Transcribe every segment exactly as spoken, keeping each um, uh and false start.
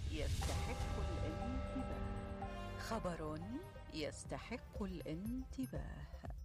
يستحق الانتباه. خبر يستحق الانتباه.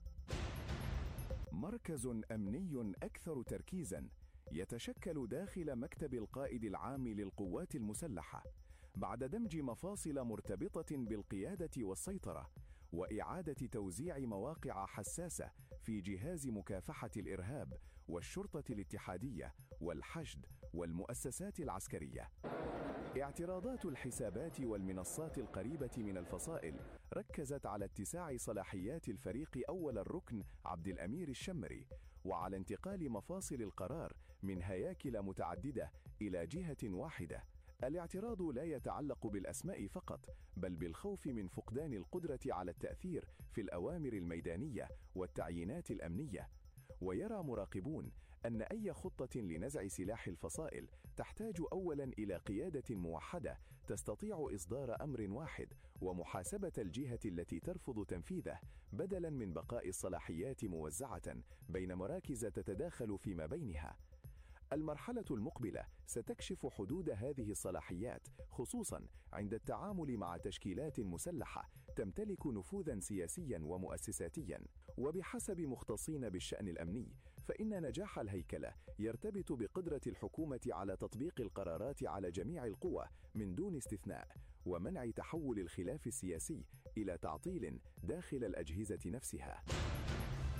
مركز أمني أكثر تركيزاً يتشكل داخل مكتب القائد العام للقوات المسلحة بعد دمج مفاصل مرتبطة بالقيادة والسيطرة وإعادة توزيع مواقع حساسة في جهاز مكافحة الإرهاب والشرطة الاتحادية والحشد والمؤسسات العسكرية. اعتراضات الحسابات والمنصات القريبة من الفصائل ركزت على اتساع صلاحيات الفريق أول الركن عبد الأمير الشمري وعلى انتقال مفاصل القرار من هياكل متعددة إلى جهة واحدة. الاعتراض لا يتعلق بالأسماء فقط بل بالخوف من فقدان القدرة على التأثير في الأوامر الميدانية والتعيينات الأمنية. ويرى مراقبون أن أي خطة لنزع سلاح الفصائل تحتاج أولا إلى قيادة موحدة تستطيع إصدار أمر واحد ومحاسبة الجهة التي ترفض تنفيذه بدلا من بقاء الصلاحيات موزعة بين مراكز تتداخل فيما بينها. المرحلة المقبلة ستكشف حدود هذه الصلاحيات خصوصا عند التعامل مع تشكيلات مسلحة تمتلك نفوذا سياسيا ومؤسساتيا. وبحسب مختصين بالشأن الأمني فإن نجاح الهيكلة يرتبط بقدرة الحكومة على تطبيق القرارات على جميع القوى من دون استثناء ومنع تحول الخلاف السياسي إلى تعطيل داخل الأجهزة نفسها.